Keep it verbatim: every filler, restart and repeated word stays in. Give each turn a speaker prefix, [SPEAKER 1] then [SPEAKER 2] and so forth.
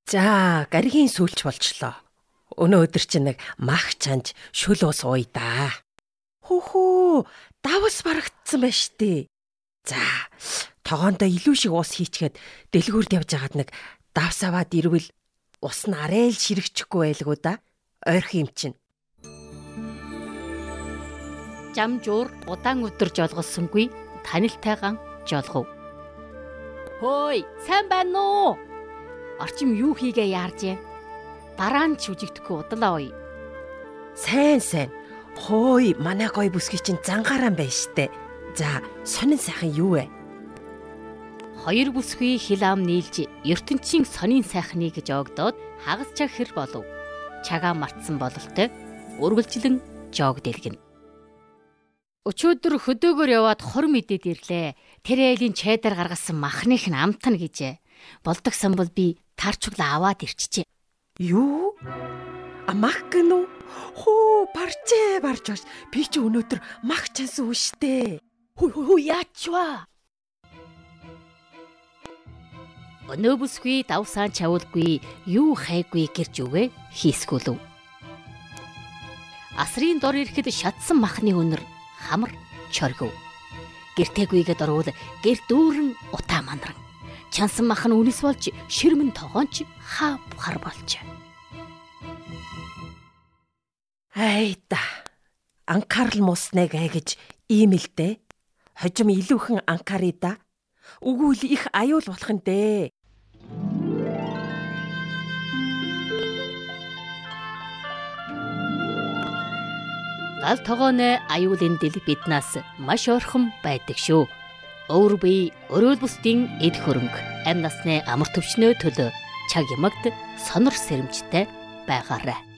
[SPEAKER 1] За, гаригийн сүүлч болчлоо. Өнөө өдөр чинь нэг мах чанж шүл ус ууя да. Хөө хөө, давс барагдсан байна штэ. За, тогоондоо илүү шиг ус хийчихэд дэлгүүрд явж хагаад нэг давс аваад ирвэл ус нь арай л ширэгчихгүй байлгүй да. Ойрхон юм чинь.
[SPEAKER 2] Жамжуур удаан өдөр жолгосонгүй танилтайгаан жолгов. Хөөй, сайн байна уу? Орчим юу хийгээ яарж юм? Дараа нь ч үжигдэхгүй удлаа ой.
[SPEAKER 1] Сайн сайн. Хөөй, манай гой бүсгүй чинь зангаараа байна штэ. За, сонин сайхан юу вэ?
[SPEAKER 2] Хоёр бүсгүй хил ам нийлж ертөнцийн сонин сайхныг жоогдоод хагас чаг хэр болов. Чагаа мартсан бололтой үргэлжлэн жоог дэлгэнэ. Өчигдөр хөдөөгөр яваад хор мэдээд ирлээ. Тэр айлын чайдар гаргасан махных нь амтна гэжээ. Болдогсан бол би тарчуглаа аваад ирчихжээ.
[SPEAKER 1] Юу? Амах гэнэ үү? Хөө, барчээ барч. Би ч өнөөдөр мах чансан үштэй.
[SPEAKER 2] Хүй хүй хүй яачваа. Өнөө бүсгүй давсаан чавуулгүй юу хайгүй гэрж үгээ хийсгүүлв. Асрын дор ирэхэд шатсан махны өнөр хамар чоргив. Гэртэгүйгээд орвол гэр дүүрэн утаа мандран. Чансан мах нь үнэс болж ширмэн тогоонч хаа бухар болж.
[SPEAKER 1] Айда. Анхаарал мууснаа гэж ийм л дээ. Хожим илүүхэн анхааръя да. Үгүйл их аюул болох нь дээ.
[SPEAKER 2] Гал тогооны аюулын дэл биднаас маш ойрхон байдаг шүү. Өвөр бие өрөөл бусдын эд хөрөнгө, амь насны амар төвчнөө төлөө чаг ямагт сонор сэрэмжтэй байгаарай.